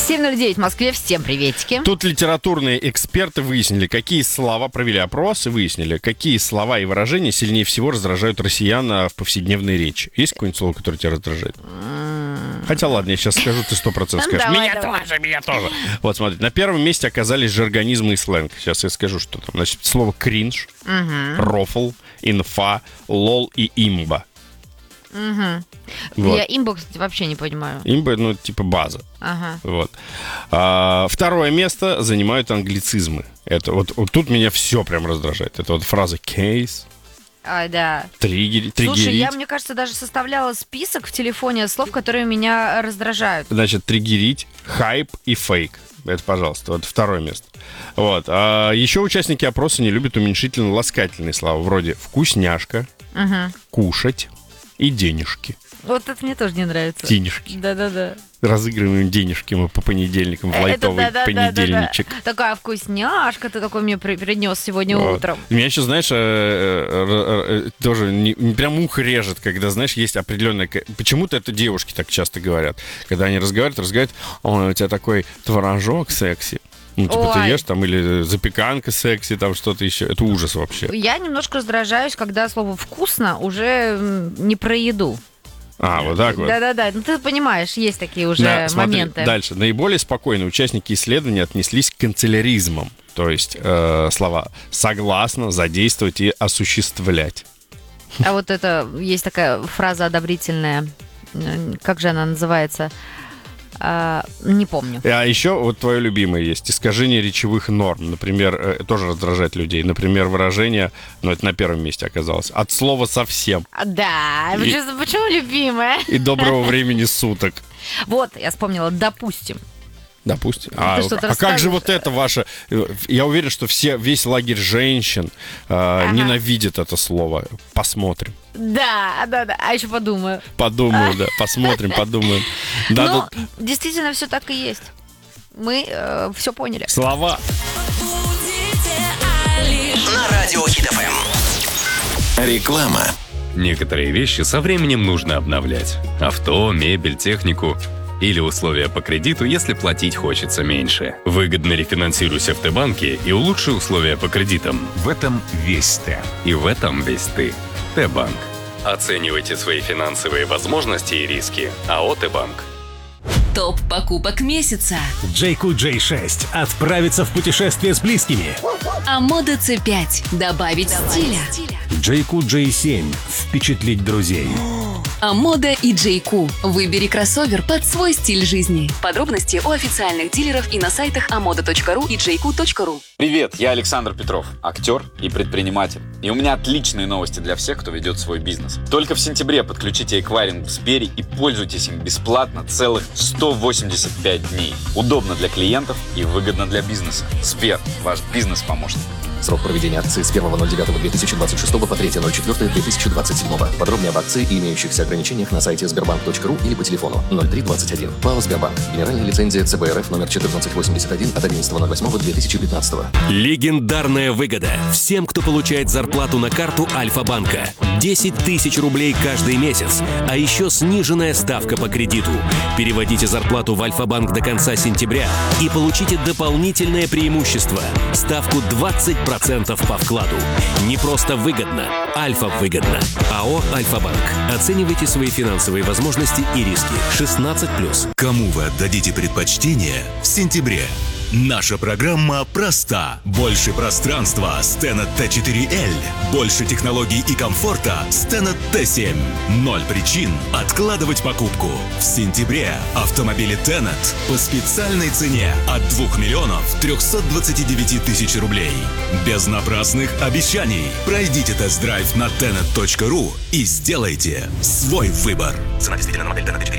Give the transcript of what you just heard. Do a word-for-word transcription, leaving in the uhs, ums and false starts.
семь ноль девять в Москве. Всем приветики. Тут литературные эксперты выяснили, какие слова, провели опрос и выяснили, какие слова и выражения сильнее всего раздражают россиян в повседневной речи. Есть какое-нибудь слово, которое тебя раздражает? Хотя ладно, я сейчас скажу, ты сто процентов скажешь. Давай, Меня давай. тоже, меня тоже. Вот смотри, на первом месте оказались жаргонизмы и сленг. Сейчас я скажу, что там. Значит, слово кринж, рофл, инфа, лол и имба. Угу. Вот. Я имбо, кстати, вообще не понимаю. Имба, ну, типа база. Ага. Вот. А, второе место занимают англицизмы. Это вот, вот тут меня все прям раздражает. Это вот фраза case, А, да. триггер, Слушай, триггерить. я, мне кажется, даже составляла список в телефоне слов, которые меня раздражают. Значит, триггерить, хайп и фейк. Это, пожалуйста, вот второе место. Вот. А еще участники опроса не любят уменьшительно-ласкательные слова, вроде вкусняшка, Угу. кушать и денежки. Вот это мне тоже не нравится. Денежки. Да-да-да. Разыгрываем денежки мы по понедельникам в Это лайтовый да-да-да-да-да. понедельничек. Такая вкусняшка ты такой мне при- принес сегодня Вот. утром. Меня еще, знаешь, э, э, э, тоже не, не прям ухо режет, когда, знаешь, есть определенная... ка- Почему-то это девушки так часто говорят. Когда они разговаривают, разговаривают, ой, у тебя такой творожок секси. Ну, типа, ты Ой. ешь там, или запеканка секси, там что-то еще. Это ужас вообще. Я немножко раздражаюсь, когда слово «вкусно» уже м, не про еду. А, вот так вот. Да-да-да. Ну, ты понимаешь, есть такие уже Да, смотри, моменты. дальше. Наиболее спокойно участники исследования отнеслись к канцеляризмам. То есть э, слова «согласно», «задействовать» и «осуществлять». А вот это, есть такая фраза одобрительная. М, Как же она называется? А, не помню. А еще вот твое любимое есть искажение речевых норм. Например, э, тоже раздражает людей. Например, выражение, ну это на первом месте оказалось, от слова совсем А, Да, И- почему, почему любимая? и доброго времени суток. Вот, я вспомнила, допустим. Допустим. А, что-то а как же расскажешь? вот это ваше? Я уверен, что все, весь лагерь женщин э, ненавидит это слово. Посмотрим. Да, да, да. А еще подумаю. Подумаю, да. Посмотрим, подумаем. Да, Но тут действительно все так и есть. Мы все поняли. слова. На радио Хит эф эм. Реклама. Некоторые вещи со временем нужно обновлять. Авто, мебель, технику. Или условия по кредиту, если платить хочется меньше. Выгодно рефинансируйся в Т-банке и улучши условия по кредитам. В этом весь Т. И в этом весь ты. Т-банк. Оценивайте свои финансовые возможности и риски. АО «Т-банк». Топ покупок месяца. джей кью джей шесть. Отправиться в путешествие с близкими. А мода Ц пять. Добавить стиля. джей кью джей семь. Впечатлить друзей. А мода и Джей Ку. Выбери кроссовер под свой стиль жизни. Подробности у официальных дилеров и на сайтах амода точка ру и джей ку точка ру. Привет, я Александр Петров, актер и предприниматель. И у меня отличные новости для всех, кто ведет свой бизнес. Только в сентябре подключите эквайринг в Сбере и пользуйтесь им бесплатно целых сто восемьдесят пять дней. Удобно для клиентов и выгодно для бизнеса. Сбер, ваш бизнес-помощник. Срок проведения акции с первого ноль девятого две тысячи двадцать шестого по третьего ноль четвёртого две тысячи двадцать седьмого. Подробнее об акции и имеющихся ограничениях на сайте сбербанк точка ру или по телефону ноль три двадцать один. ПАО «Сбербанк». Генеральная лицензия Ц Б Р Ф номер четырнадцать восемьдесят один от одиннадцатого ноль восьмого две тысячи пятнадцатого. Легендарная выгода всем, кто получает зарплату на карту Альфа-банка. десять тысяч рублей каждый месяц, а еще сниженная ставка по кредиту. Переводите зарплату в Альфа-банк до конца сентября и получите дополнительное преимущество. Ставку двадцать процентов по вкладу. Не просто выгодно, Альфа выгодно. АО «Альфа-банк». Оценивайте свои финансовые возможности и риски. шестнадцать плюс. Кому вы отдадите предпочтение в сентябре? Наша программа проста. Больше пространства с Tenet Т четыре Л. Больше технологий и комфорта с Tenet Т семь. Ноль причин откладывать покупку. В сентябре автомобили Tenet по специальной цене от двух миллионов трехсот двадцати девяти тысяч рублей. Без напрасных обещаний. Пройдите тест-драйв на тенет точка ру и сделайте свой выбор. Цена действительно на модель Tenet Т четыре